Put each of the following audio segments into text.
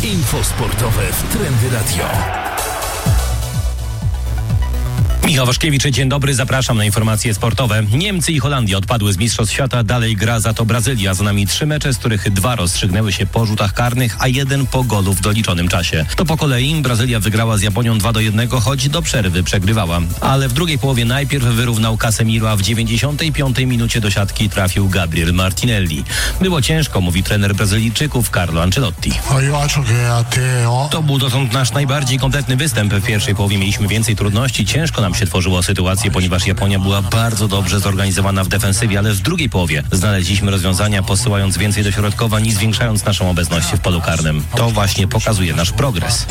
Info sportowe w Trendy Radio. Michał Waszkiewicz, dzień dobry, zapraszam na informacje sportowe. Niemcy i Holandia odpadły z Mistrzostw Świata, dalej gra za to Brazylia. Za nami 3 mecze, z których 2 rozstrzygnęły się po rzutach karnych, a 1 po golu w doliczonym czasie. To po kolei Brazylia wygrała z Japonią 2-1, choć do przerwy przegrywała. Ale w drugiej połowie najpierw wyrównał Casemiro, a w 95 minucie do siatki trafił Gabriel Martinelli. Było ciężko, mówi trener Brazylijczyków Carlo Ancelotti. To był dotąd nasz najbardziej kompletny występ. W pierwszej połowie mieliśmy więcej trudności, ciężko nam się tworzyło sytuację, ponieważ Japonia była bardzo dobrze zorganizowana w defensywie, ale w drugiej połowie znaleźliśmy rozwiązania, posyłając więcej dośrodkowań i zwiększając naszą obecność w polu karnym. To właśnie pokazuje nasz progres.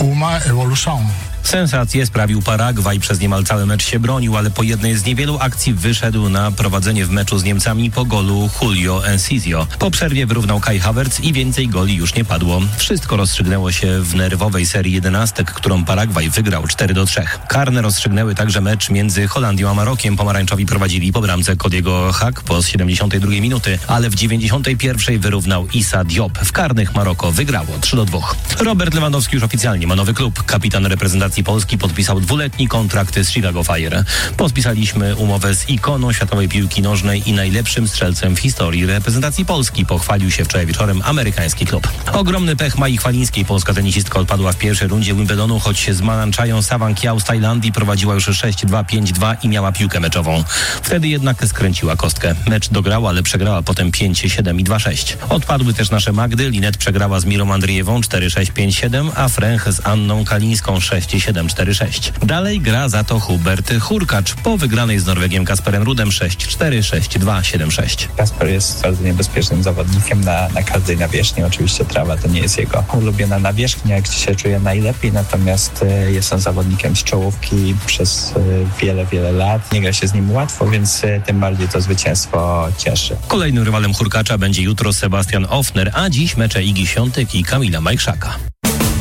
Sensację sprawił Paragwaj, przez niemal cały mecz się bronił, ale po jednej z niewielu akcji wyszedł na prowadzenie w meczu z Niemcami po golu Julio Enciso. Po przerwie wyrównał Kai Havertz i więcej goli już nie padło. Wszystko rozstrzygnęło się w nerwowej serii 11, którą Paragwaj wygrał 4-3. Karne rozstrzygnęły także mecz między Holandią a Marokiem. Pomarańczowi prowadzili po bramce Kodiego Gakpo z 72 minuty, ale w 91 wyrównał Issa Diop. W karnych Maroko wygrało 3-2. Robert Lewandowski już oficjalnie ma nowy klub. Kapitan reprezentacji Polski podpisał 2-letni kontrakt z Chicago Fire. Podpisaliśmy umowę z ikoną światowej piłki nożnej i najlepszym strzelcem w historii reprezentacji Polski. Pochwalił się wczoraj wieczorem amerykański klub. Ogromny pech Mai Chwalińskiej. Polska tenisistka odpadła w pierwszej rundzie Wimbledonu, choć się z Malanchają Sawankiał z Tajlandii prowadziła już 6-2, 5-2 i miała piłkę meczową. Wtedy jednak skręciła kostkę. Mecz dograła, ale przegrała potem 5-7 i 2-6. Odpadły też nasze Magdy. Linet przegrała z Mirą Andrijewą 4-6, 5-7, a Fręch z Anną Kalińską 6-7, 4-6. Dalej gra za to Hubert Hurkacz po wygranej z Norwegiem Kasperem Rudem 6-4, 6-2, 7-6. Kasper jest bardzo niebezpiecznym zawodnikiem na każdej nawierzchni. Oczywiście trawa to nie jest jego ulubiona nawierzchnia, gdzie się czuje najlepiej, natomiast jest on zawodnikiem z czołówki przez wiele lat. Nie gra się z nim łatwo, więc tym bardziej to zwycięstwo cieszy. Kolejnym rywalem Hurkacza będzie jutro Sebastian Ofner, a dziś mecze Igi Świątek i Kamila Majchrzaka.